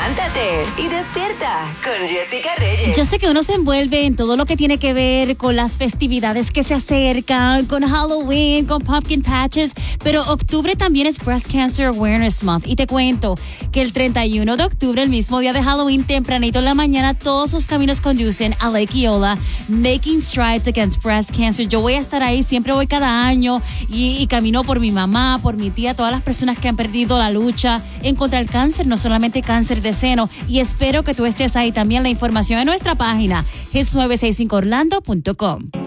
Levántate y despierta con Jessica Reyes. Yo sé que uno se envuelve en todo lo que tiene que ver con las festividades que se acercan, con Halloween, con pumpkin patches, pero octubre también es Breast Cancer Awareness Month. Y te cuento que el 31 de octubre, el mismo día de Halloween, tempranito en la mañana, todos los caminos conducen a Lake Eola, Making Strides Against Breast Cancer. Yo voy a estar ahí, siempre voy cada año y camino por mi mamá, por mi tía, todas las personas que han perdido la lucha en contra del cáncer, no solamente cáncer de seno, y espero que tú estés ahí también. La información en nuestra página hits965orlando.com.